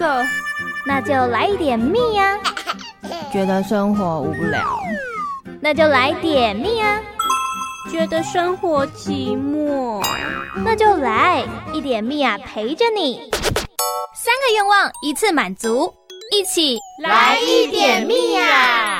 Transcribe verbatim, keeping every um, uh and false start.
的， 那就来一点蜜呀、 觉得生活无聊， 那就来点蜜呀、 觉得生活寂寞， 那就来一点蜜啊，陪着你。三个愿望一次满足，一起来一点蜜呀！